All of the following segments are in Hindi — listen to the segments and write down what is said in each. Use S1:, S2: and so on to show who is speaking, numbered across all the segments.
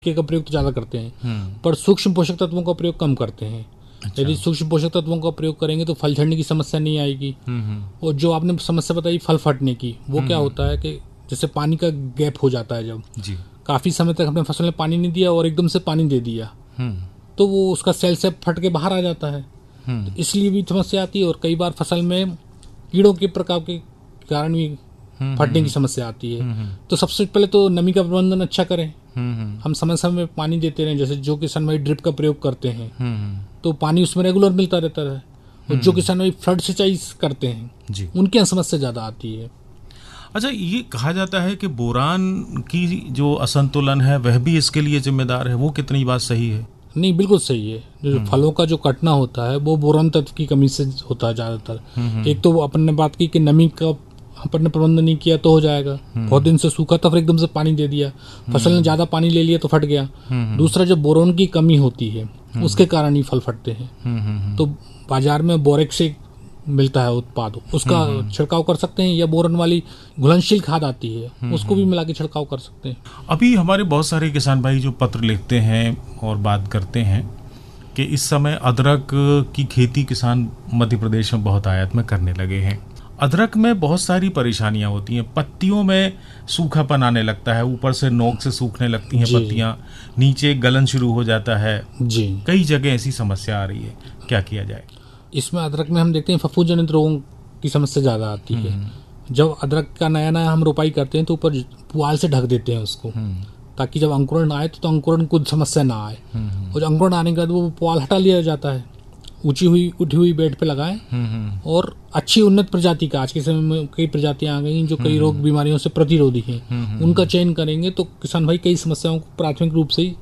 S1: का प्रयोग तो ज्यादा करते हैं, पर सूक्ष्म पोषक तत्वों का प्रयोग कम करते हैं।
S2: अच्छा।
S1: यदि सूक्ष्म पोषक तत्वों का प्रयोग करेंगे तो फल झड़ने की समस्या नहीं आएगी। और जो आपने समस्या बताई फल फटने की, वो क्या होता है कि जैसे पानी का गैप हो जाता है, जब
S2: जी।
S1: काफी समय तक हमने फसल में पानी नहीं दिया और एकदम से पानी दे दिया तो वो उसका सेल से फट के बाहर आ जाता है, तो इसलिए भी समस्या आती है। और कई बार फसल में कीड़ों के प्रकार के कारण भी फटने की समस्या आती है। तो सबसे पहले तो नमी का प्रबंधन अच्छा करें। हम समय समय में पानी देते रहें, जैसे जो किसान भाई ड्रिप का प्रयोग करते हैं तो पानी उसमें रेगुलर मिलता रहता है। और जो किसान भाई फ्लड सिंचाई करते हैं
S2: जी।
S1: उनकी यहाँ समस्या ज्यादा आती है।
S2: अच्छा, ये कहा जाता है कि बोरान की जो असंतुलन है वह भी इसके लिए जिम्मेदार है, वो कितनी बात सही है?
S1: नहीं, बिल्कुल सही है। जो फलों का जो कटना होता है वो बोरान तत्व की कमी से होता है ज्यादातर। एक तो अपन ने बात की कि नमी का अपन ने प्रबंधन नहीं किया तो हो जाएगा। बहुत दिन से सूखा था, फिर एकदम से पानी दे दिया, फसल ने ज्यादा पानी ले लिया तो फट गया। दूसरा, जब बोरोन की कमी होती है उसके कारण ही फल फटते हैं। तो बाजार में बोरेक्स से मिलता है उत्पाद, उसका छिड़काव कर सकते हैं, या बोरन वाली घुलनशील खाद आती है उसको भी मिला के छिड़काव कर सकते हैं।
S2: अभी हमारे बहुत सारे किसान भाई जो पत्र लिखते हैं और बात करते हैं कि इस समय अदरक की खेती किसान मध्य प्रदेश में बहुत आयात में करने लगे हैं। अदरक में बहुत सारी परेशानियां होती हैं, पत्तियों में सूखापन आने लगता है, ऊपर से नोक से सूखने लगती हैं पत्तियां, नीचे गलन शुरू हो जाता है जी। कई जगह ऐसी समस्या आ रही है, क्या किया जाए?
S1: इसमें अदरक में हम देखते हैं फफूंद जनित रोगों की समस्या ज्यादा आती है। जब अदरक का नया नया हम रोपाई करते हैं तो ऊपर पुआल से ढक देते हैं उसको, ताकि जब अंकुरण आए तो अंकुरण को समस्या ना आए। और अंकुरण आने के बाद वो पुआल हटा लिया जाता है, उठी हुई बेड पे लगाएं। और अच्छी उन्नत प्रजाति का, आज के समय में कई प्रजातियां आ गई जो कई रोग बीमारियों से प्रतिरोधी हैं, उनका चयन करेंगे तो किसान भाई कई समस्याओं को प्राथमिक रूप से ही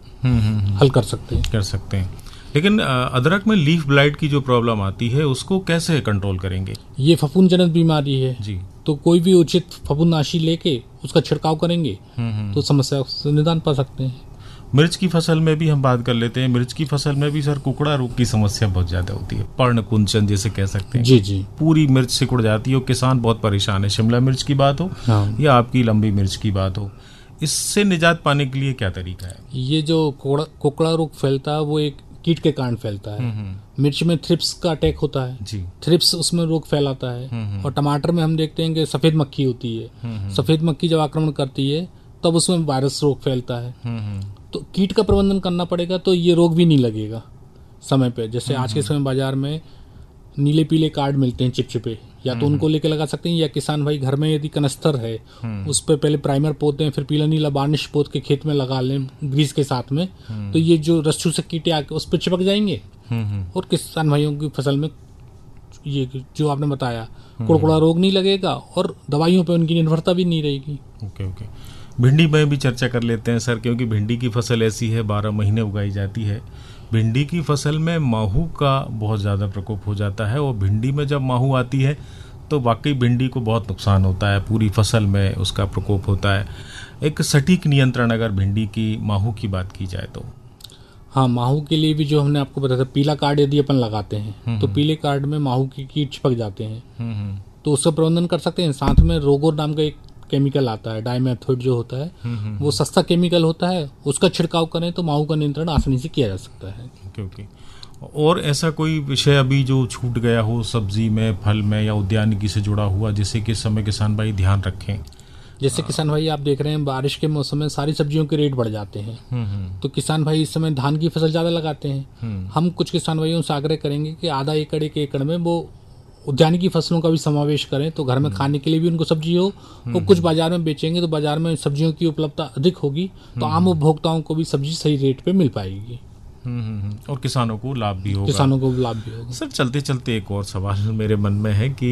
S1: हल कर सकते हैं।
S2: लेकिन अदरक में लीफ ब्लाइट की जो प्रॉब्लम आती है उसको कैसे कंट्रोल करेंगे?
S1: ये फफूंद जनित बीमारी है
S2: जी।
S1: तो कोई भी उचित फफूंदनाशी लेके उसका छिड़काव करेंगे तो समस्या से निदान पा सकते हैं।
S2: मिर्च की फसल में भी हम बात कर लेते हैं। मिर्च की फसल में भी सर कुकड़ा रोग की समस्या बहुत ज्यादा होती है, पर्ण कुंचन जैसे कह सकते हैं।
S1: जी जी।
S2: पूरी मिर्च सिकुड़ जाती है और किसान बहुत परेशान है। शिमला मिर्च की बात हो या आपकी लंबी मिर्च की बात हो, इससे निजात पाने के लिए क्या तरीका है?
S1: ये जो कुकड़ा रोग फैलता है वो एक कीट के कारण फैलता है। मिर्च में थ्रिप्स का अटैक होता है जी। थ्रिप्स उसमें रोग फैलाता है। और टमाटर में हम देखते हैं कि सफेद मक्खी होती है। सफेद मक्खी जब आक्रमण करती है तब उसमें वायरस रोग फैलता है। तो कीट का प्रबंधन करना पड़ेगा तो ये रोग भी नहीं लगेगा समय पे। जैसे आज के समय बाजार में नीले पीले कार्ड मिलते हैं चिपचिपे, या तो उनको लेके लगा सकते हैं, या किसान भाई घर में यदि कनस्तर है उस पर पहले प्राइमर पोते हैं, फिर पीला नीला बार्निश पोत के खेत में लगा लें ग्रीस के साथ में, तो ये जो रस्सू से कीटे आके उस पर चिपक जाएंगे और किसान भाइयों की फसल में ये जो आपने बताया कुड़कुड़ा रोग नहीं लगेगा और दवाइयों पे उनकी निर्भरता भी नहीं रहेगी।
S2: ओके। भिंडी में भी चर्चा कर लेते हैं सर, क्योंकि भिंडी की फसल ऐसी है 12 महीने उगाई जाती है। भिंडी की फसल में माहू का बहुत ज़्यादा प्रकोप हो जाता है, और भिंडी में जब माहू आती है तो वाकई भिंडी को बहुत नुकसान होता है, पूरी फसल में उसका प्रकोप होता है। एक सटीक नियंत्रण अगर भिंडी की माहू की बात की जाए तो?
S1: हाँ, माहू के लिए भी जो हमने आपको बताया था, पीला कार्ड यदि अपन लगाते हैं तो पीले कार्ड में माहू की कीट चिपक जाते हैं, तो उसका प्रबंधन कर सकते हैं। साथ में रोगोर नाम का एक केमिकल आता है, डाइमेथोड जो होता है, वो सस्ता केमिकल होता है, उसका छिड़काव करें तो माहू का नियंत्रण आसानी से किया जा सकता है।
S2: ओके। और ऐसा कोई विषय अभी जो छूट गया हो सब्जी में, फल में या उद्यानिकी से जुड़ा हुआ, जिससे कि इस समय किसान भाई ध्यान रखें?
S1: जैसे किसान भाई आप देख रहे हैं बारिश के मौसम में सारी सब्जियों के रेट बढ़ जाते हैं, तो किसान भाई इस समय धान की फसल ज्यादा लगाते हैं। हम कुछ किसान भाइयों से आग्रह करेंगे कि आधा एकड़ 1 एकड़ में वो उद्यानिकी फसलों का भी समावेश करें, तो घर में खाने के लिए भी उनको सब्जी हो, और कुछ बाजार में बेचेंगे तो बाजार में सब्जियों की उपलब्धता अधिक होगी, तो आम उपभोक्ताओं को भी सब्जी सही रेट पे मिल पाएगी
S2: और किसानों को लाभ भी होगा। सर, चलते चलते एक और सवाल मेरे मन में है कि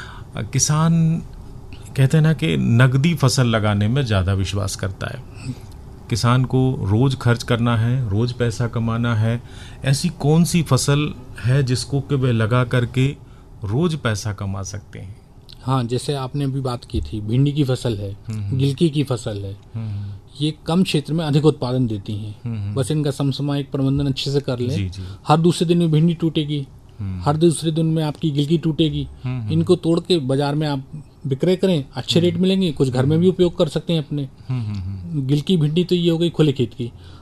S2: किसान कहते हैं ना कि नगदी फसल लगाने में ज़्यादा विश्वास करता है। किसान को रोज खर्च करना है, रोज पैसा कमाना है, ऐसी कौन सी फसल है जिसको कि वे लगा करके रोज पैसा कमा सकते हैं?
S1: हाँ, जैसे आपने अभी बात की थी, भिंडी की फसल है, गिलकी की फसल है, ये कम क्षेत्र में अधिक उत्पादन देती हैं। बस इनका समसामयिक प्रबंधन अच्छे से कर लें। हर दूसरे दिन में भिंडी टूटेगी, हर दूसरे दिन में आपकी गिलकी टूटेगी। इनको तोड़ के बाजार में आप विक्रय करें, अच्छे रेट मिलेंगे, कुछ घर में भी उपयोग कर सकते हैं अपने। गिलकी भिंडी तो ये हो गई खुले खेत की।